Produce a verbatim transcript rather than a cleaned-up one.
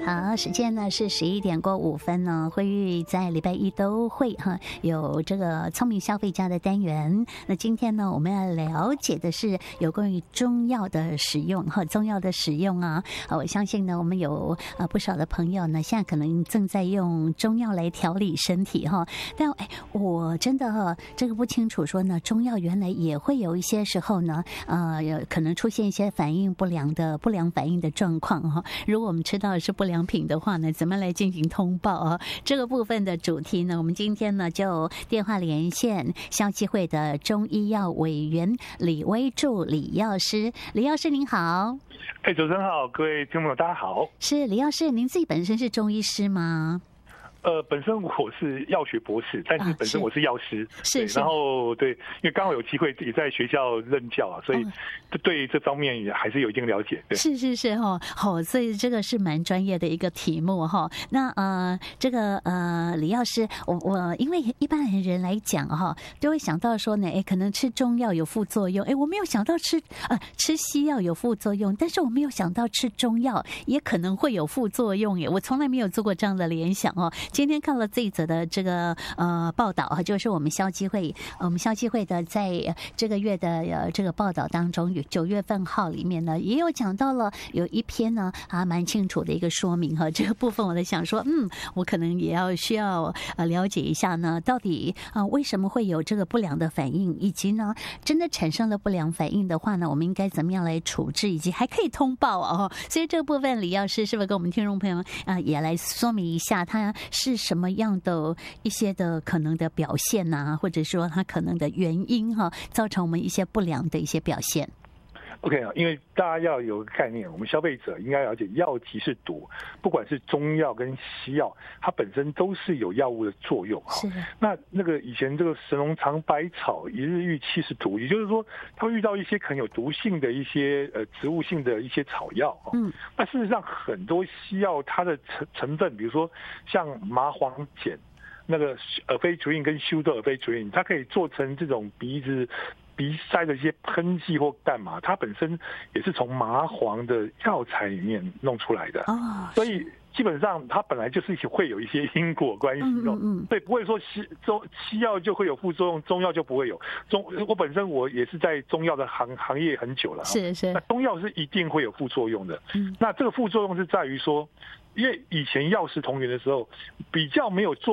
好，时间呢是十一点过五分呢。慧玉在礼拜一都会哈有这个聪明消费家的单元。那今天呢，我们要了解的是有关于中药的使用哈，中药的使用啊。啊，我相信呢，我们有呃不少的朋友呢，现在可能正在用中药来调理身体哈。但哎，我真的哈这个不清楚说呢，中药原来也会有一些时候呢，呃，可能出现一些反应不良的不良反应的状况哈。如果我们吃到的是不良品的话呢，怎么来进行通报啊？这个部分的主题呢，我们今天呢就电话连线消基会的中医药委员李威助李药师。李药师您好。 哎，主持人好，各位听众大家好。 是李药师，您自己本身是中医师吗？ 呃，本身我是药学博士，但是本身我是药师， 啊、是, 是， 然后对，因为刚好有机会自己在学校任教啊，所以对这方面也还是有一定了解。对， 是是是哈，好，所以这个是蛮专业的一个题目哈。那呃，这个呃，李药师，我我因为一般人来讲哈，都会想到说呢，哎，可能吃中药有副作用，哎，我没有想到吃呃吃西药有副作用，但是我没有想到吃中药也可能会有副作用耶，我从来没有做过这样的联想哦。今天看了这一则的这个呃报道啊，就是我们消基会，我们消基会的在这个月的呃这个报道当中，有九月份号里面呢，也有讲到了有一篇呢啊蛮清楚的一个说明哈。这个部分我在想说，嗯，我可能也要需要呃了解一下呢，到底啊、呃、为什么会有这个不良的反应，以及呢真的产生了不良反应的话呢，我们应该怎么样来处置，以及还可以通报哦。所以这个部分李药师是不是跟我们听众朋友啊、呃、也来说明一下，它是什么样的一些的可能的表现啊，或者说它可能的原因哈、啊，造成我们一些不良的一些表现。 OK 啊，因为大家要有个概念，我们消费者应该了解药即是毒，不管是中药跟西药，它本身都是有药物的作用哈。那那个以前这个神农尝百草，一日遇七十毒，也就是说，他会遇到一些可能有毒性的一些呃植物性的一些草药。嗯，那事实上很多西药它的成成分，比如说像麻黄碱。那个尔非啜因跟修德尔非啜因，它可以做成这种鼻子、鼻塞的一些喷剂或干嘛，它本身也是从麻黄的药材里面弄出来的。哦，所以基本上它本来就是会有一些因果关系哦。嗯嗯，对，不会说西中西药就会有副作用，中药就不会有。中我本身我也是在中药的行行业很久了， 是是。 那中药是一定会有副作用的。嗯，那这个副作用是在于说，因为以前药食同源的时候比较没有做。